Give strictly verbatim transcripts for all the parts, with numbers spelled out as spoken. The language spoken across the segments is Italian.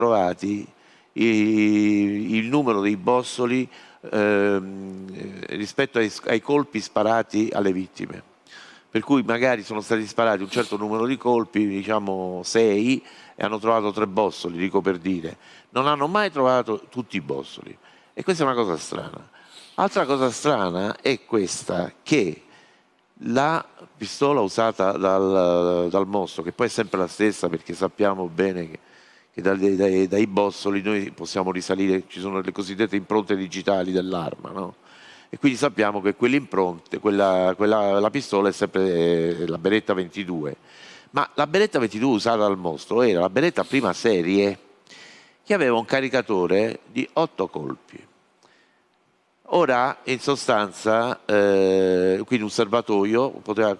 trovati i, il numero dei bossoli ehm, rispetto ai, ai colpi sparati alle vittime. Per cui magari sono stati sparati un certo numero di colpi, diciamo sei, e hanno trovato tre bossoli, dico per dire. Non hanno mai trovato tutti i bossoli. E questa è una cosa strana. Altra cosa strana è questa, che la pistola usata dal, dal mostro, che poi è sempre la stessa perché sappiamo bene che, che dai, dai, dai bossoli noi possiamo risalire, ci sono le cosiddette impronte digitali dell'arma, no? E quindi sappiamo che quelle impronte, quella, quella, la pistola è sempre la Beretta ventidue. Ma la Beretta ventidue usata dal mostro era la Beretta prima serie che aveva un caricatore di otto colpi. Ora, in sostanza, eh, quindi un serbatoio poteva...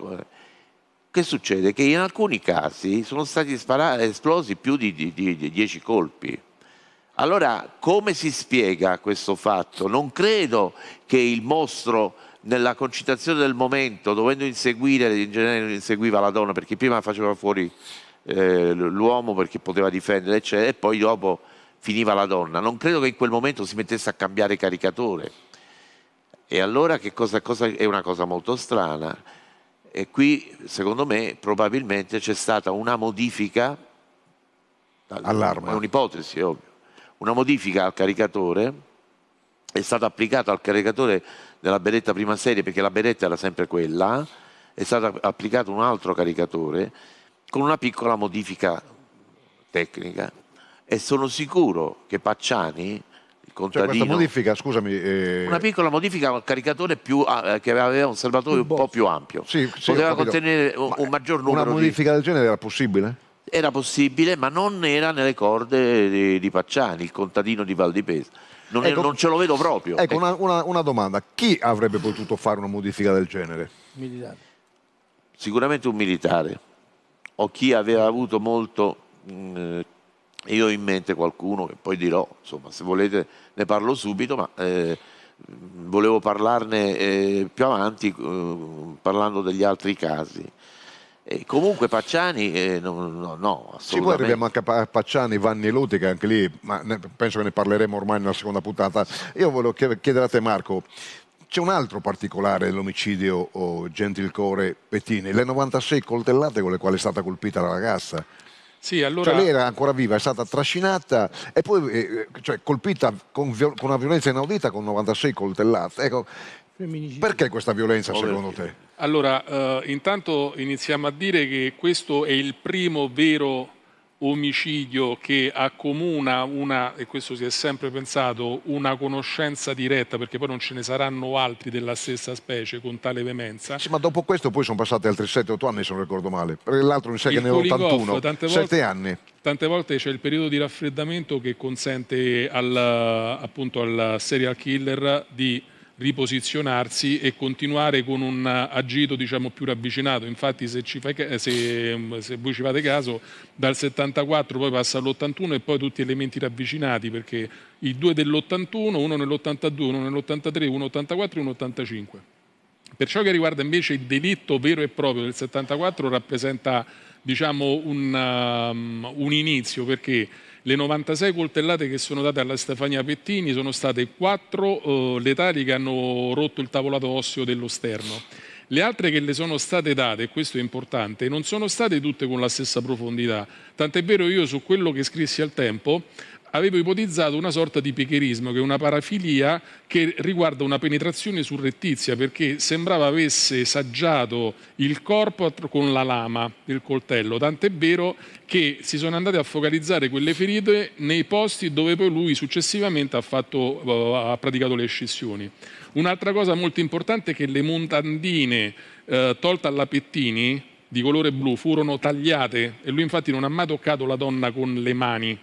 Che succede? Che in alcuni casi sono stati sparati, esplosi più di, di, di dieci colpi. Allora, come si spiega questo fatto? Non credo che il mostro, nella concitazione del momento, dovendo inseguire, in genere inseguiva la donna, perché prima faceva fuori eh, l'uomo perché poteva difendere, eccetera, e poi dopo finiva la donna. Non credo che in quel momento si mettesse a cambiare caricatore. E allora che cosa, cosa è una cosa molto strana. E qui, secondo me, probabilmente c'è stata una modifica, all'arma. È un'ipotesi, è ovvio. Una modifica al caricatore, è stata applicata al caricatore della Beretta prima serie, perché la Beretta era sempre quella, è stato applicato un altro caricatore con una piccola modifica tecnica, e sono sicuro che Pacciani, il contadino, cioè questa modifica, scusami, eh... una piccola modifica al caricatore più, eh, che aveva un serbatoio un po' più ampio, sì, sì, poteva contenere un, un maggior numero. Una modifica di... del genere era possibile? Era possibile, ma non era nelle corde di, di Pacciani, il contadino di Val di Pesa. Non, ecco, è, non ce lo vedo proprio. Ecco, una, una, una domanda. Chi avrebbe potuto fare una modifica del genere? Militare. Sicuramente un militare. O chi aveva avuto molto... Mh, io ho in mente qualcuno che poi dirò, insomma, se volete ne parlo subito, ma eh, volevo parlarne eh, più avanti, eh, parlando degli altri casi. E comunque Pacciani, eh, no, no, no, assolutamente. Sì, poi arriviamo anche a Pacciani, Vanni e Luti, che anche lì, ma ne, penso che ne parleremo ormai nella seconda puntata. Io volevo chiedere a te, Marco, c'è un altro particolare dell'omicidio oh, Gentilcore Pettini, le novantasei coltellate con le quali è stata colpita la ragazza. Sì, allora... Cioè lei era ancora viva, è stata trascinata e poi eh, cioè, colpita con, con una violenza inaudita con novantasei coltellate. Ecco, perché questa violenza secondo te? Allora, eh, intanto iniziamo a dire che questo è il primo vero omicidio che accomuna una, e questo si è sempre pensato, una conoscenza diretta, perché poi non ce ne saranno altri della stessa specie con tale veemenza. Sì, ma dopo questo poi sono passati altri sette otto anni, se non ricordo male, perché l'altro mi sa che nell'ottantuno, sette anni. Tante volte c'è il periodo di raffreddamento che consente al, appunto al serial killer di riposizionarsi e continuare con un agito, diciamo, più ravvicinato. Infatti se, ci fai, se, se voi ci fate caso, dal settantaquattro poi passa all'ottantuno e poi tutti elementi ravvicinati, perché i due dell'ottantuno, uno nell'ottantadue, uno nell'ottantatré, uno nell'ottantaquattro e uno nell'ottantacinque. Per ciò che riguarda invece il delitto vero e proprio del settantaquattro, rappresenta, diciamo, un, um, un inizio, perché le novantasei coltellate che sono date alla Stefania Pettini sono state quattro uh, letali che hanno rotto il tavolato osseo dello sterno. Le altre che le sono state date, e questo è importante, non sono state tutte con la stessa profondità. Tant'è vero, io su quello che scrissi al tempo avevo ipotizzato una sorta di pecherismo, che è una parafilia che riguarda una penetrazione surrettizia, perché sembrava avesse saggiato il corpo con la lama del coltello, tant'è vero che si sono andate a focalizzare quelle ferite nei posti dove poi lui successivamente ha, fatto, ha praticato le scissioni. Un'altra cosa molto importante è che le mutandine eh, tolte alla Pettini di colore blu furono tagliate, e lui infatti non ha mai toccato la donna con le mani,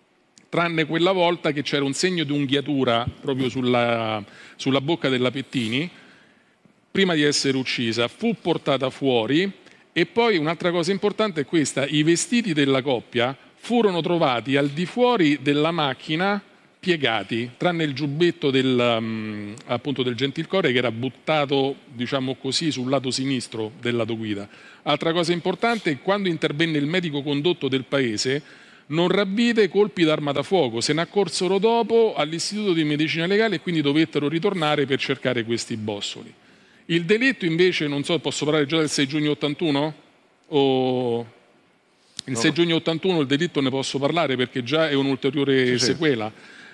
tranne quella volta che c'era un segno di unghiatura proprio sulla, sulla bocca della Pettini, prima di essere uccisa. Fu portata fuori, e poi un'altra cosa importante è questa: i vestiti della coppia furono trovati al di fuori della macchina piegati, tranne il giubbetto del, um, appunto del Gentilcore, che era buttato, diciamo così, sul lato sinistro del lato guida. Altra cosa importante è quando intervenne il medico condotto del paese, non ravvide colpi d'arma da fuoco, se ne accorsero dopo all'Istituto di Medicina Legale e quindi dovettero ritornare per cercare questi bossoli. Il delitto invece, non so, posso parlare già del sei giugno ottantuno? O... Il sei giugno ottantuno il delitto ne posso parlare perché già è un'ulteriore sì, sequela.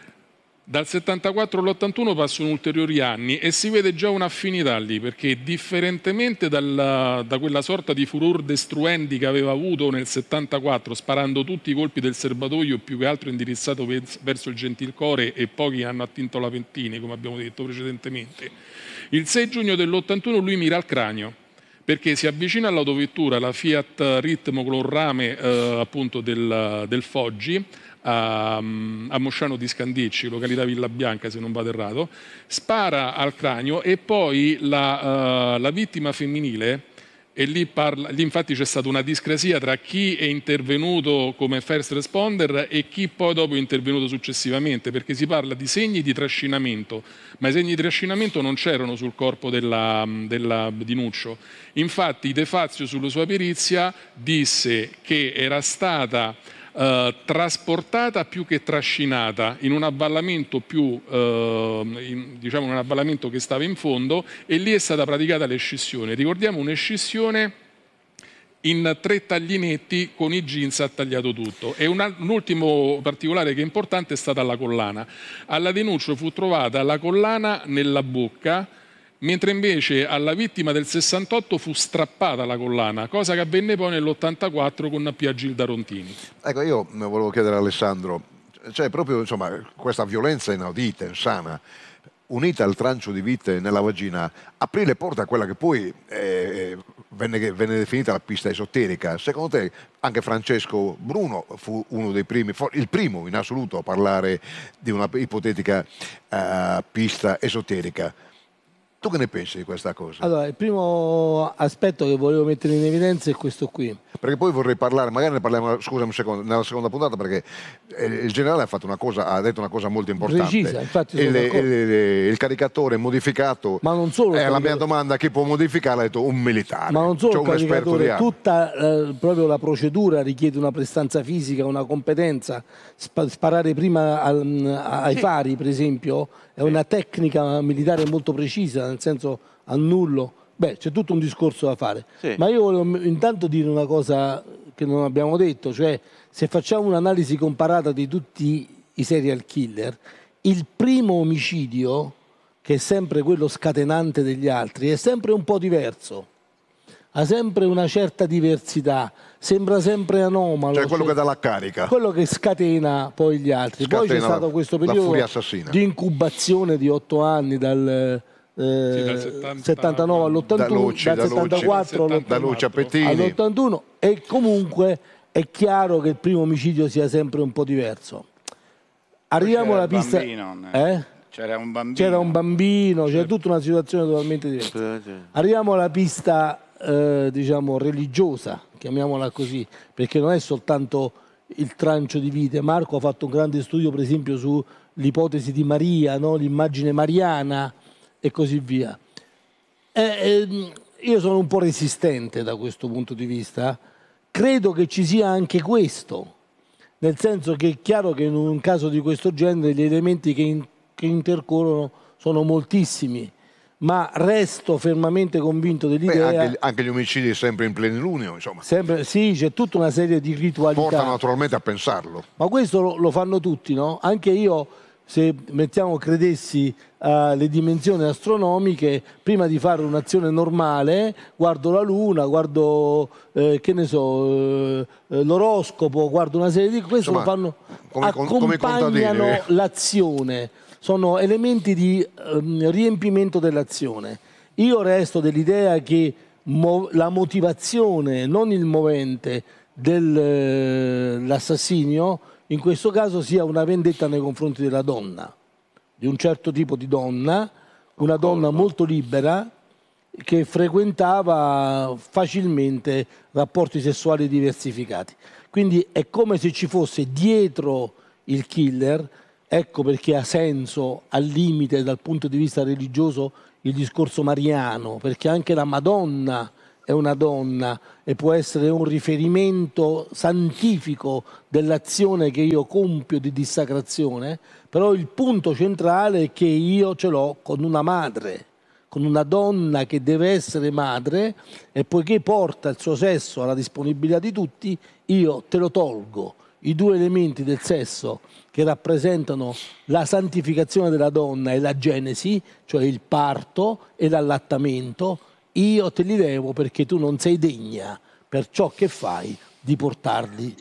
Dal settantaquattro all'ottantuno passano ulteriori anni e si vede già un'affinità lì, perché differentemente dalla, da quella sorta di furor destruendi che aveva avuto nel settantaquattro, sparando tutti i colpi del serbatoio più che altro indirizzato verso il Gentilcore e pochi hanno attinto la Pentini, come abbiamo detto precedentemente, il sei giugno dell'ottantuno lui mira al cranio, perché si avvicina all'autovettura, la Fiat Ritmo con rame eh, appunto del, del Foggi, a, a Mosciano di Scandicci, località Villa Bianca se non vado errato, spara al cranio e poi la, uh, la vittima femminile, e lì, parla, lì infatti c'è stata una discrasia tra chi è intervenuto come first responder e chi poi dopo è intervenuto successivamente, perché si parla di segni di trascinamento, ma i segni di trascinamento non c'erano sul corpo della, della di Nuccio. Infatti De Fazio sulla sua perizia disse che era stata Uh, trasportata più che trascinata in un avvallamento più uh, in, diciamo un avvallamento che stava in fondo, e lì è stata praticata l'escissione. Ricordiamo un'escissione in tre taglinetti con i jeans ha tagliato tutto. E un, un ultimo particolare che è importante è stata la collana. Alla Denuccio fu trovata la collana nella bocca, mentre invece alla vittima del sessantotto fu strappata la collana, cosa che avvenne poi nell'ottantaquattro con Pia Gilda Rontini. Ecco, io volevo chiedere a Alessandro, cioè proprio insomma, questa violenza inaudita, insana, unita al trancio di vite nella vagina, aprì le porte a quella che poi eh, venne, venne definita la pista esoterica. Secondo te anche Francesco Bruno fu uno dei primi, il primo in assoluto a parlare di una ipotetica uh, pista esoterica? Tu che ne pensi di questa cosa? Allora, il primo aspetto che volevo mettere in evidenza è questo qui. Perché poi vorrei parlare, magari ne parliamo, scusa un secondo, nella seconda puntata, perché il generale ha fatto una cosa, ha detto una cosa molto importante. Precisa, infatti il, il, il, il caricatore modificato. Ma non solo. Eh, la mia domanda, chi può modificare? Ha detto un militare. Ma non solo cioè il caricatore, tutta eh, proprio la procedura richiede una prestanza fisica, una competenza. Sp sparare prima al, ai sì. fari, per esempio, è una tecnica militare molto precisa, nel senso annullo. Beh, c'è tutto un discorso da fare. Sì. Ma io volevo intanto dire una cosa che non abbiamo detto, cioè se facciamo un'analisi comparata di tutti i serial killer, il primo omicidio, che è sempre quello scatenante degli altri, è sempre un po' diverso. Ha sempre una certa diversità, sembra sempre anomalo. Cioè quello cioè, che dà la carica. Quello che scatena poi gli altri. Scatena poi c'è stato questo periodo di incubazione di otto anni dal... Eh, sì, dal settanta, settantanove all'ottantuno, da dal settantaquattro all'ottantuno, e comunque è chiaro che il primo omicidio sia sempre un po' diverso. Arriviamo alla pista. Eh? C'era un bambino, c'era un bambino, c'è certo. tutta una situazione totalmente diversa. Arriviamo alla pista eh, diciamo religiosa, chiamiamola così, perché non è soltanto il trancio di vite. Marco ha fatto un grande studio, per esempio, sull'ipotesi di Maria, no? L'immagine mariana e così via. Eh, eh, io sono un po' resistente da questo punto di vista. Credo che ci sia anche questo, nel senso che è chiaro che in un caso di questo genere gli elementi che, in, che intercorrono sono moltissimi, ma resto fermamente convinto dell'idea... Beh, anche, anche gli omicidi sempre in plenilunio, insomma. Sempre, sì, c'è tutta una serie di ritualità. Portano naturalmente a pensarlo. Ma questo lo, lo fanno tutti, no? Anche io, se mettiamo credessi alle dimensioni astronomiche, prima di fare un'azione normale guardo la luna, guardo eh, che ne so eh, l'oroscopo, guardo una serie di questo. Insomma, lo fanno, come, accompagnano l'azione, sono elementi di eh, riempimento dell'azione. Io resto dell'idea che mo la motivazione, non il movente dell'assassinio in questo caso sia una vendetta nei confronti della donna, di un certo tipo di donna, una donna molto libera che frequentava facilmente rapporti sessuali diversificati. Quindi è come se ci fosse dietro il killer, ecco perché ha senso al limite dal punto di vista religioso il discorso mariano, perché anche la Madonna è una donna e può essere un riferimento santifico dell'azione che io compio di dissacrazione, però il punto centrale è che io ce l'ho con una madre, con una donna che deve essere madre, e poiché porta il suo sesso alla disponibilità di tutti, io te lo tolgo. I due elementi del sesso che rappresentano la santificazione della donna e la genesi, cioè il parto e l'allattamento, io te li levo perché tu non sei degna per ciò che fai di portarli